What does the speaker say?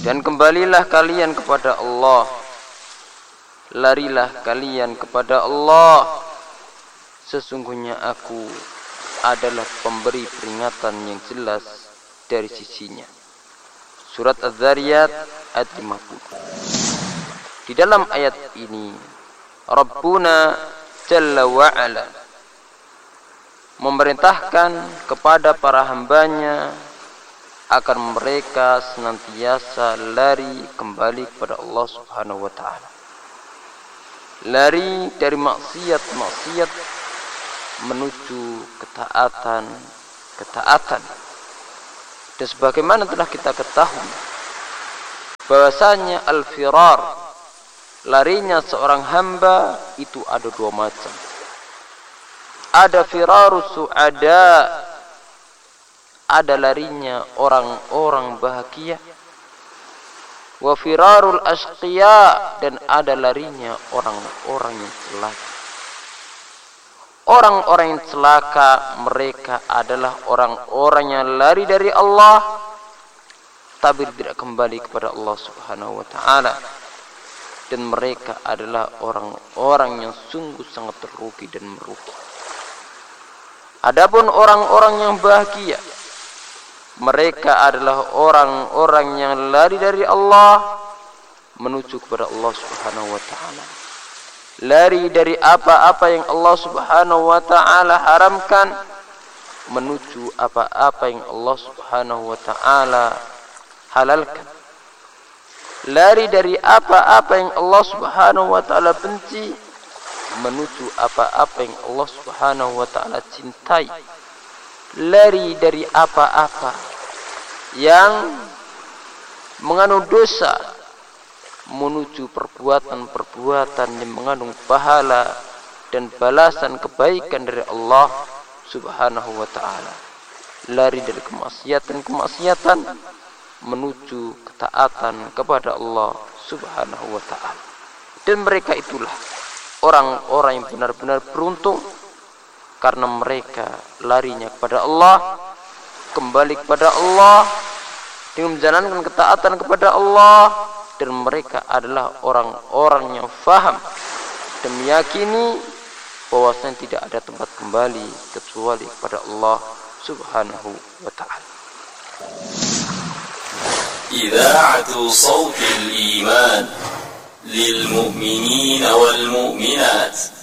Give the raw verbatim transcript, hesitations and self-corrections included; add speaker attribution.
Speaker 1: Dan kembalilah kalian kepada Allah, larilah kalian kepada Allah, sesungguhnya aku adalah pemberi peringatan yang jelas dari sisinya. Surat Az-Zariyat ayat lima puluh. Di dalam ayat ini Rabbuna Jalla wa'ala memerintahkan kepada para hambanya akan mereka senantiasa lari kembali kepada Allah Subhanahu wa ta'ala. Lari dari maksiat-maksiat menuju ketaatan ketaatan. Dan sebagaimana telah kita ketahui bahwasanya al-firar, larinya seorang hamba itu ada dua macam. Ada firarus su'ada, ada larinya orang-orang bahagia. Wa firarul ashqiya, dan ada larinya orang-orang yang celaka. Orang-orang yang celaka mereka adalah orang-orang yang lari dari Allah tapi tidak kembali kepada Allah Subhanahu wa ta'ala. Dan mereka adalah orang-orang yang sungguh sangat terugi dan merugi. Adapun orang-orang yang bahagia, mereka adalah orang-orang yang lari dari Allah menuju kepada Allah Subhanahu wa ta'ala. Lari dari apa-apa yang Allah Subhanahu wa ta'ala haramkan menuju apa-apa yang Allah Subhanahu wa ta'ala halalkan. Lari dari apa-apa yang Allah Subhanahu wa ta'ala benci menuju apa-apa yang Allah Subhanahu wa ta'ala cintai. Lari dari apa-apa yang mengandung dosa menuju perbuatan-perbuatan yang mengandung pahala dan balasan kebaikan dari Allah Subhanahu wa ta'ala. Lari dari kemaksiatan-kemaksiatan menuju ketaatan kepada Allah Subhanahu wa ta'ala. Dan mereka itulah orang-orang yang benar-benar beruntung, karena mereka larinya kepada Allah, kembali kepada Allah dengan menjalankan ketaatan kepada Allah. Dan mereka adalah orang-orang yang faham dan meyakini bahwasanya tidak ada tempat kembali kecuali kepada Allah Subhanahu wa ta'ala.
Speaker 2: Idha'atu Shawtil Iman lil mu'minina wal mu'minat